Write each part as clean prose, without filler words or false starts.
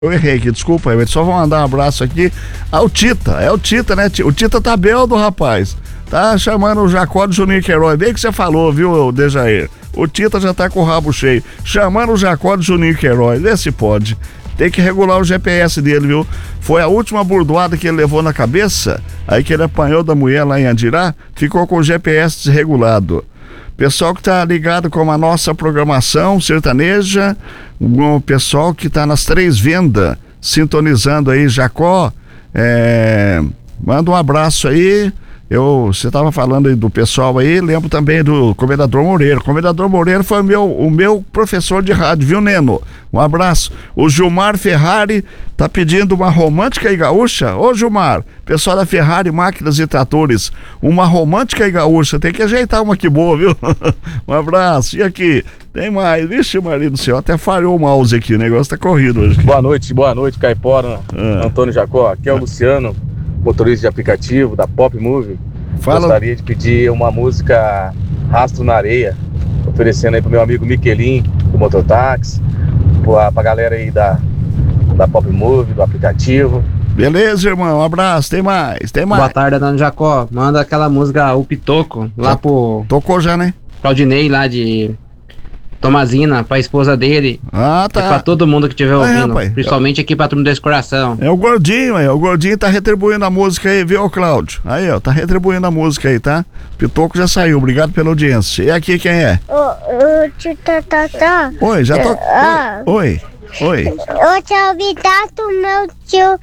Eu errei aqui, desculpa aí, só vou mandar um abraço aqui ao Tita, é o Tita, né? O Tita tá beldo, rapaz. Tá chamando o Jacó de Juninho Queiroz, bem que você falou, viu, Dejair? O Tita já tá com o rabo cheio, chamando o Jacó de Juninho Queiroz, vê se pode. Tem que regular o GPS dele, viu? Foi a última burdoada que ele levou na cabeça, aí que ele apanhou da mulher lá em Andirá, ficou com o GPS desregulado. Pessoal que tá ligado com a nossa programação sertaneja, o pessoal que tá nas 3 vendas, sintonizando aí, Jacó, manda um abraço aí. Você estava falando aí do pessoal aí, lembro também do Comendador Moreira. O Comendador Moreira foi o meu professor de rádio, viu, Neno? Um abraço. O Gilmar Ferrari tá pedindo uma romântica e gaúcha. Ô, Gilmar, pessoal da Ferrari Máquinas e Tratores, uma romântica e gaúcha, tem que ajeitar uma que boa, viu? Um abraço. E aqui, tem mais. Vixe, marido do céu, até falhou o mouse aqui, o negócio tá corrido hoje. Boa noite, Caipora, Antônio Jacó. Aqui é o Luciano, motorista de aplicativo da Pop Move. Fala. Gostaria de pedir uma música Rastro na Areia, oferecendo aí pro meu amigo Miquelin, do Mototáxi, pra galera aí da Pop Move, do aplicativo. Beleza, irmão, um abraço, tem mais. Boa tarde, Antônio Jacó. Manda aquela música O Pitoco, lá pro Tocou já, né? Claudinei, lá de Tomazina, pra esposa dele. Ah, tá. E pra todo mundo que estiver ouvindo, rapaz. principalmente aqui pra turma desse coração. É o Gordinho aí, o Gordinho tá retribuindo a música aí, viu, Cláudio? Aí, ó, tá retribuindo a música aí, tá? Pitoco já saiu, obrigado pela audiência. E aqui quem é? Tio Tatá. Oi, já tô... Oi. Eu tinha ouvido meu tio,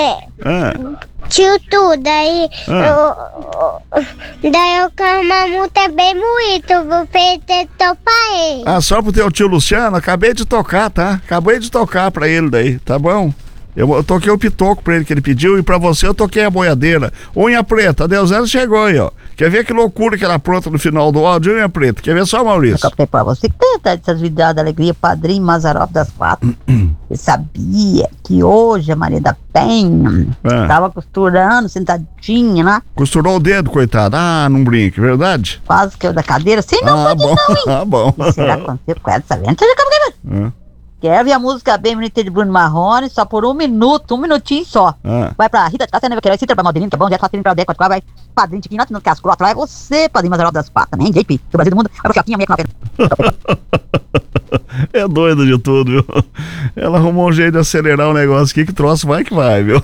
tio tudo, daí eu quero uma multa bem muito, vou fazer topar ele. Ah, só pro teu tio Luciano, acabei de tocar, tá? Acabei de tocar pra ele daí, tá bom? Eu toquei o Pitoco pra ele que ele pediu e pra você eu toquei a boiadeira. Unha Preta, a Deusana chegou aí, ó. Quer ver que loucura que ela pronta no final do áudio, Unha Preta? Quer ver só, Maurício? Eu pra você que tem essas vidas da alegria, Padrinho Mazzaropi das Quatro. Você sabia que hoje a Maria da Penha tava costurando, sentadinha lá? Costurou o dedo, coitado. Ah, não brinque, verdade? Quase caiu da cadeira, sem não pode bom. não, hein? Ah, bom. O que será que aconteceu com ela, sabendo? Você já acabou. Quer ver a música bem bonita de Bruno Marrone, só por um minutinho só. Vai pra Rita de Cássia, vai querer Citra pra Maldenino, tá bom? Já tá tendo pra Deco, vai Padrinho Tiquinho, não que as crotas, vai você, Padrinho Mazzaropi das Quatro, também, JP, do Brasil do mundo, vai pra Choquinha, minha É doido de tudo, viu? Ela arrumou um jeito de acelerar o negócio aqui, que troço vai que vai, viu?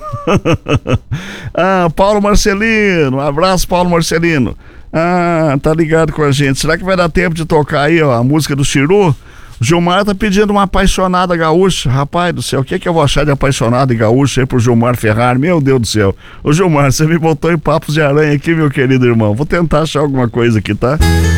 Paulo Marcelino, um abraço, Paulo Marcelino. Tá ligado com a gente. Será que vai dar tempo de tocar aí, ó, a música do Chiru? O Gilmar tá pedindo uma apaixonada gaúcha. Rapaz do céu, o que eu vou achar de apaixonada e gaúcha aí pro Gilmar Ferrari? Meu Deus do céu. Ô Gilmar, você me botou em papos de aranha aqui, meu querido irmão. Vou tentar achar alguma coisa aqui, tá?